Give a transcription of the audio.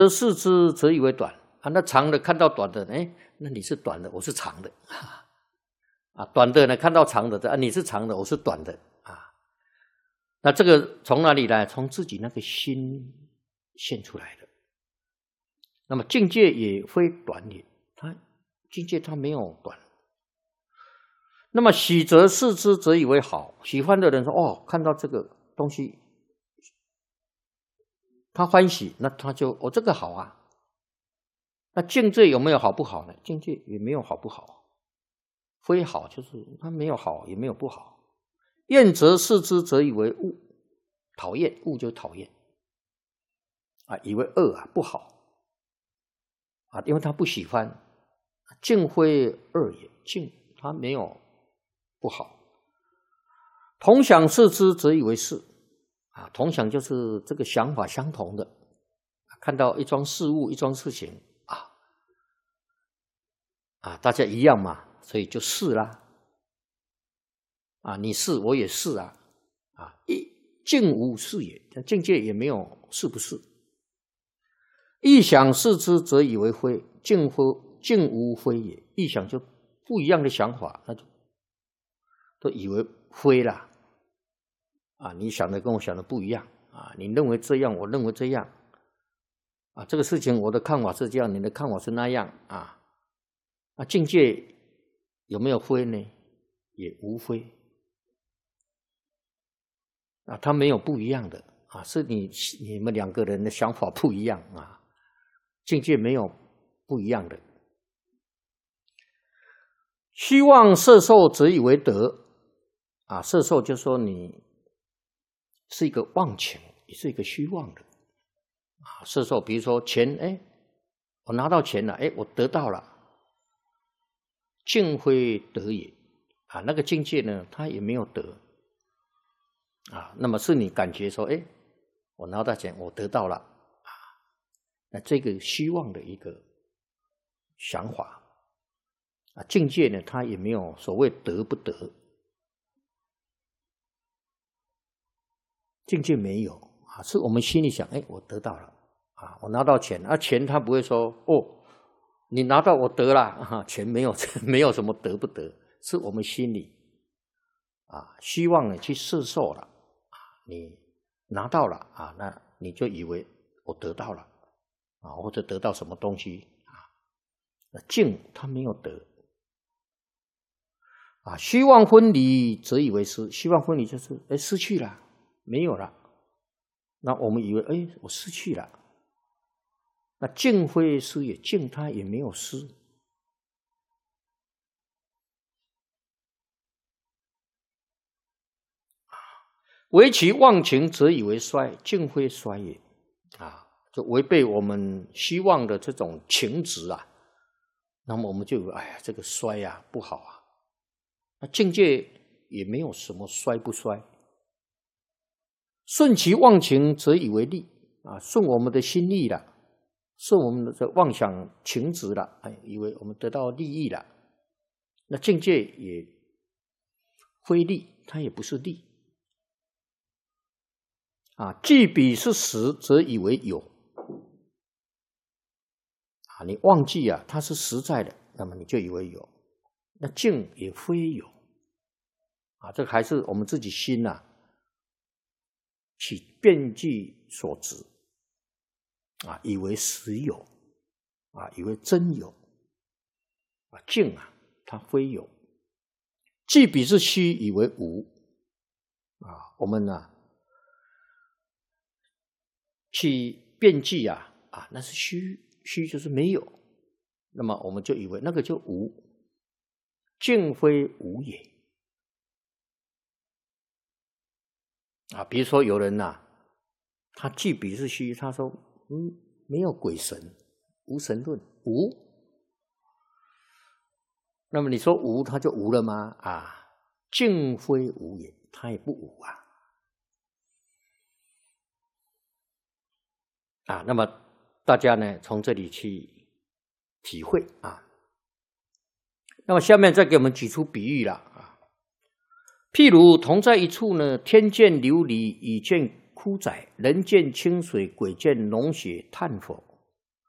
得视之则以为短啊，那长的看到短的，哎，那你是短的，我是长的啊，短的呢看到长的啊，你是长的，我是短的啊。那这个从哪里来？从自己那个心现出来的。那么境界也非短也，它境界它没有短。那么喜则视之则以为好，喜欢的人说哦，看到这个东西他欢喜，那他就哦这个好啊。那境界有没有好不好呢？境界也没有好不好，非好就是它没有好也没有不好。厌则视之则以为恶，讨厌，恶就是讨厌啊，以为恶啊不好啊，因为他不喜欢。境非恶也，境它没有不好。同想视之则以为是啊，同想就是这个想法相同的，看到一桩事物一桩事情大家一样嘛，所以就是啦啊，你是我也是啊境无是也，境界也没有是不是。异想视之则以为非，境无非也。异想就不一样的想法，那就都以为非啦啊，你想的跟我想的不一样啊，你认为这样，我认为这样啊，这个事情我的看法是这样，你的看法是那样啊。境界有没有非呢？也无非啊，它没有不一样的啊，是你们两个人的想法不一样啊，境界没有不一样的。虚妄摄受则以为得啊，摄受就说你是一个妄情，也是一个虚妄的啊。摄受比如说钱，哎，我拿到钱了，哎，我得到了，境非得也啊，那个境界呢，它也没有得啊。那么是你感觉说，哎，我拿到钱，我得到了啊，那这个虚妄的一个想法啊，境界呢，它也没有所谓得不得，境界没有啊，是我们心里想，哎，我得到了啊，我拿到钱啊，钱他不会说哦，你拿到我得了啊，钱没有没有什么得不得，是我们心里啊，希望呢去摄受了啊，你拿到了啊，那你就以为我得到了啊，或者得到什么东西啊，那境他没有得啊。虚妄分离则以为失，虚妄分离就是哎失去了，没有了，那我们以为哎我失去了，那境非失也，境它也没有失。唯其忘情则以为衰，境非衰也啊，就违背我们希望的这种情执啊，那么我们就以为哎呀这个衰啊不好啊，那境界也没有什么衰不衰。顺其忘情则以为利啊，顺我们的心意了，顺我们的这妄想情执了，哎，以为我们得到利益了，那境界也非利，它也不是利啊。既彼是实，则以为有啊，你忘记啊，它是实在的，那么你就以为有，那境也非有啊，这还是我们自己心啊起遍计所执啊，以为实有啊，以为真有啊，境啊它非有。既彼是虚，以为无啊，我们呢去遍计啊，那是虚，虚就是没有，那么我们就以为那个就无，境非无也啊。比如说有人呐，他既彼是虚，他说没有鬼神，无神论，无。那么你说无，他就无了吗？啊，境非无也，他也不无啊。那么大家呢，从这里去体会啊。那么下面再给我们举出比喻了啊。譬如同在一处呢，天见琉璃，雨见枯仔，人见清水，鬼见脓血炭火